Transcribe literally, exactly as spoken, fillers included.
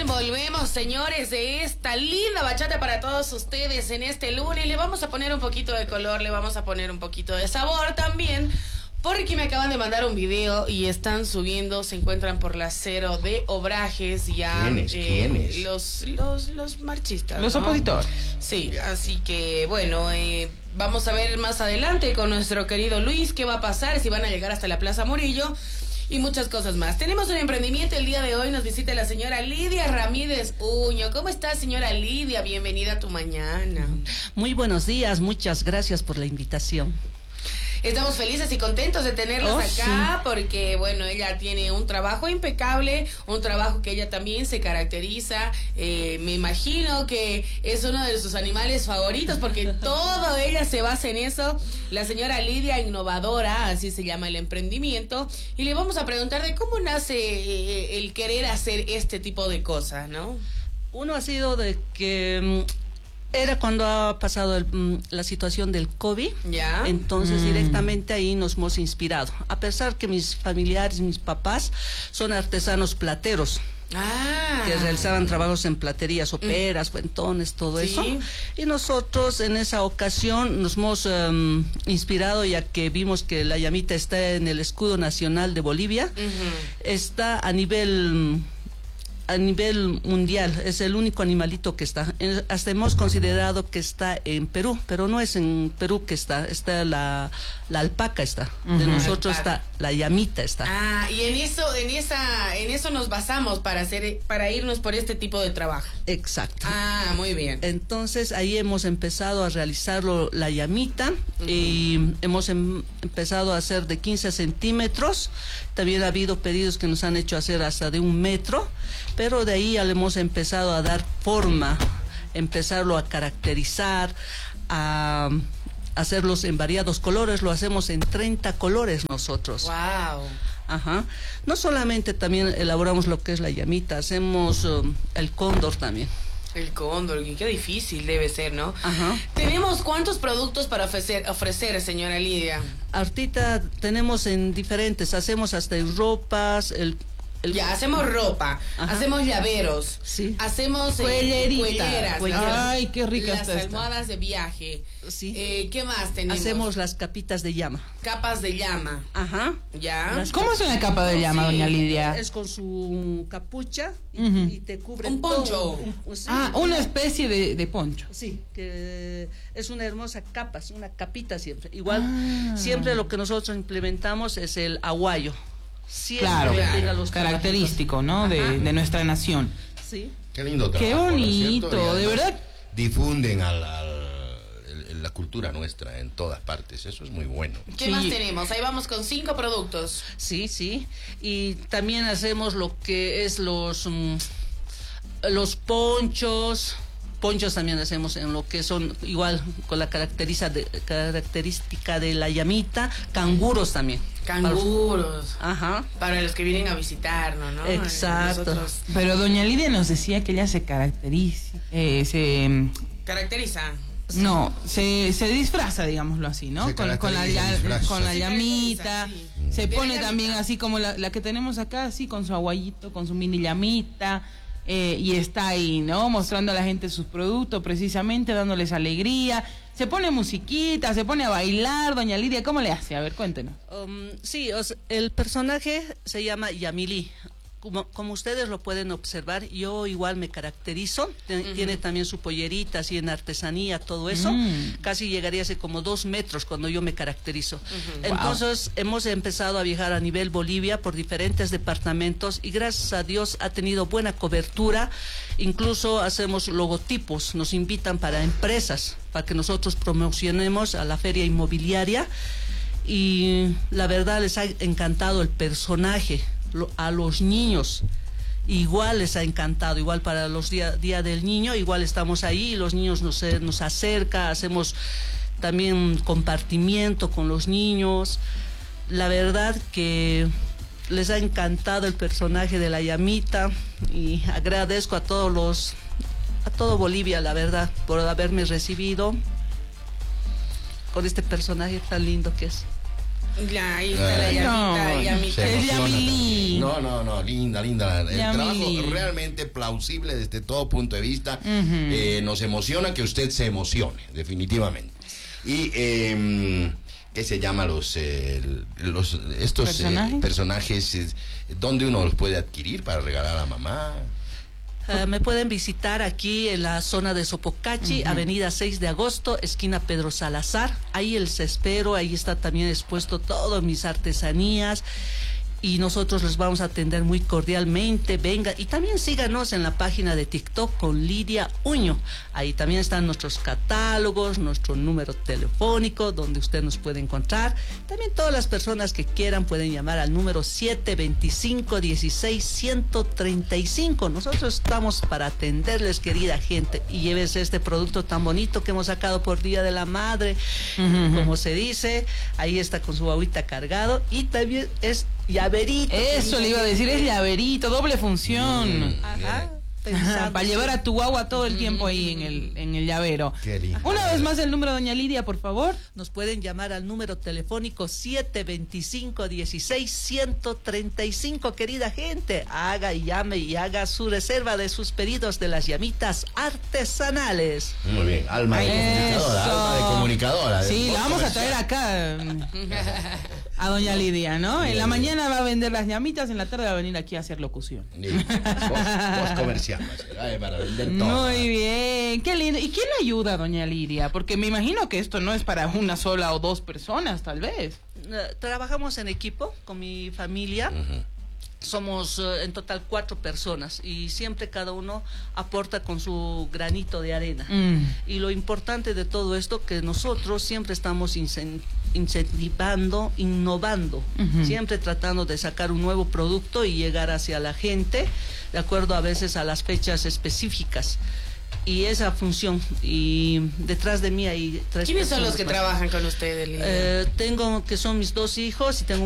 volvemos, señores, de esta linda bachata para todos ustedes en este lunes. Le vamos a poner un poquito de color, le vamos a poner un poquito de sabor también, porque me acaban de mandar un video y están subiendo, se encuentran por la cero de Obrajes ya. ¿Quiénes? eh, ¿Quiénes? Los, los, los marchistas, Los ¿no? opositores. Sí, así que bueno, eh, vamos a ver más adelante con nuestro querido Luis qué va a pasar, si van a llegar hasta la Plaza Murillo y muchas cosas más. Tenemos un emprendimiento el día de hoy, nos visita la señora Lidia Ramírez Uño. ¿Cómo está, señora Lidia? Bienvenida a tu mañana. Muy buenos días, muchas gracias por la invitación. Estamos felices y contentos de tenerlos Oh, acá, sí. porque bueno, ella tiene un trabajo impecable, un trabajo que ella también se caracteriza, eh, me imagino que es uno de sus animales favoritos, porque todo ella se basa en eso. La señora Lidia Innovadora, así se llama el emprendimiento, y le vamos a preguntar de cómo nace eh, el querer hacer este tipo de cosas, ¿no? Uno ha sido de que mm, era cuando ha pasado el, mm, la situación del COVID, Ya. entonces Mm. directamente ahí nos hemos inspirado. A pesar que mis familiares, mis papás son artesanos plateros, Ah. que realizaban trabajos en platerías, operas, cuentones, todo Sí. eso. Y nosotros en esa ocasión nos hemos um, inspirado, ya que vimos que la llamita está en el escudo nacional de Bolivia, Ujú. está a nivel a nivel mundial, es el único animalito que está. En- hasta hemos considerado que está en Perú, pero no es en Perú que está, está la, la alpaca está, de Ujú. nosotros Alpaca. está, la llamita está. Ah, y en eso, en esa, en eso nos basamos para hacer, para irnos por este tipo de trabajo. Exacto. Ah, muy bien. Entonces ahí hemos empezado a realizarlo la llamita y hemos em- empezado a hacer de quince centímetros. También ha habido pedidos que nos han hecho hacer hasta de un metro, pero de ahí ya le hemos empezado a dar forma, empezarlo a caracterizar, a hacerlos en variados colores. Lo hacemos en treinta colores nosotros. Wow. Ajá. No solamente también elaboramos lo que es la llamita, hacemos um, el cóndor también. El cóndor, y qué difícil debe ser, ¿no? Ajá. Tenemos cuántos productos para ofrecer, ofrecer, señora Lidia. Ahorita tenemos en diferentes, hacemos hasta en ropas, el, el Ya, hacemos ropa, Ajá. hacemos llaveros, Sí. hacemos eh, Cuellerita, cuelleras, cuelleras. las- Ay, qué rica las está esta. almohadas de viaje. Sí. Eh, ¿Qué más tenemos? Hacemos las capitas de llama. Capas de llama. Ajá. Ya. Las- ¿Cómo es una capa de llama, Sí, doña Lidia? Es con su capucha y, Ujú. y te cubre Un todo. poncho. Un- sí. Ah, una especie de, de poncho. Sí, que es una hermosa capa, es una capita siempre. Igual, Ah. siempre lo que nosotros implementamos es el aguayo. Siempre Claro, que tenga los característico, ¿no? De, Ajá. de nuestra nación. Sí. Qué lindo Qué trabajo, ¿no es bonito, cierto? Y de además verdad. Difunden al, al- el- la cultura nuestra en todas partes. Eso es muy bueno. ¿Qué Sí. más tenemos? Ahí vamos con cinco productos. Sí, sí. Y también hacemos lo que es los mm, los ponchos. Ponchos también hacemos en lo que son igual con la caracteriza de, característica de la llamita, canguros también. Canguros. Ajá. Para los que vienen a visitarnos, ¿no? Exacto. Nosotros- Pero doña Lidia nos decía que ella se caracteriza, eh, se... Caracteriza. No, se, se disfraza, digámoslo así, ¿no? Se Con, con la, caracteriza, ya- disfraza. con la Se llamita, caracteriza, sí. se Tiene pone llamita. también así como la, la que tenemos acá, así con su aguayito, con su mini llamita, eh, y está ahí, ¿no? Mostrando a la gente sus productos, precisamente, dándoles alegría. Se pone musiquita, se pone a bailar, doña Lidia, ¿cómo le hace? A ver, cuéntenos. Um, sí, o sea, el personaje se llama Yamili. Como, como ustedes lo pueden observar, yo igual me caracterizo. Te- Ujú. Tiene también su pollerita, así en artesanía, todo eso. Mm. Casi llegaría a ser como dos metros cuando yo me caracterizo. Ujú. Entonces, hemos empezado a viajar a nivel Bolivia por diferentes departamentos y gracias a Dios ha tenido buena cobertura. Incluso hacemos logotipos, nos invitan para empresas, para que nosotros promocionemos a la feria inmobiliaria. Y la verdad les ha encantado el personaje, lo- a los niños igual les ha encantado, igual para los día, día del niño, igual estamos ahí, los niños nos, eh, nos acerca, hacemos también compartimiento con los niños. La verdad que les ha encantado el personaje de la llamita y agradezco a todos los, a todo Bolivia, la verdad, por haberme recibido con este personaje tan lindo que es. Ya, ahí está la Ay, llamita, no, llamita. Se Es emociona Yamilí. también. No, no, no, linda, linda. El Yamilí. trabajo realmente plausible desde todo punto de vista. Ujú. Eh, nos emociona que usted se emocione, definitivamente. Y, eh, ¿qué se llama los, eh, los estos ¿Personajes? eh, personajes? eh, ¿Dónde uno los puede adquirir para regalar a la mamá? Eh, me pueden visitar aquí en la zona de Sopocachi, uh-huh. Avenida seis de agosto, esquina Pedro Salazar. Ahí les espero, ahí está también expuesto todas mis artesanías. Y nosotros les vamos a atender muy cordialmente. Venga, y también síganos en la página de TikTok con Lidia Uño. Ahí también están nuestros catálogos, nuestro número telefónico donde usted nos puede encontrar. También todas las personas que quieran pueden llamar al número siete veinticinco dieciséis ciento treinta y cinco. Nosotros estamos para atenderles, querida gente, y llévese este producto tan bonito que hemos sacado por Día de la Madre. Uh-huh. Como se dice, ahí está con su agüita cargado y también es llaverito. Eso le iba a decir, es llaverito, doble función. Mm, Ajá. Para llevar a tu guagua todo el tiempo ahí en el, en el llavero. Qué lindo. Una vez más el número, doña Lidia, por favor. Nos pueden llamar al número telefónico siete veinticinco dieciséis ciento treinta y cinco, querida gente. Haga y llame y haga su reserva de sus pedidos de las llamitas artesanales. Muy bien, alma de comunicadora, Eso. alma de comunicadora. de Sí, voz la vamos a comercial. traer acá a doña Lidia, ¿no? En la mañana va a vender las llamitas, en la tarde va a venir aquí a hacer locución. Sí, voz, voz comercial, va a ser, ay, para vender todo. Muy bien, qué lindo. ¿Y quién ayuda a doña Lidia? Porque me imagino que esto no es para una sola o dos personas, tal vez. Eh, trabajamos en equipo con mi familia. Ujú. Somos uh, en total cuatro personas y siempre cada uno aporta con su granito de arena. Mm. Y lo importante de todo esto que nosotros siempre estamos incen- incentivando, innovando, Ujú. siempre tratando de sacar un nuevo producto y llegar hacia la gente, de acuerdo a veces a las fechas específicas. Y esa función, y detrás de mí hay tres ¿Quiénes son personas los que más. trabajan con ustedes, Lidia? Eh, tengo que son mis dos hijos y tengo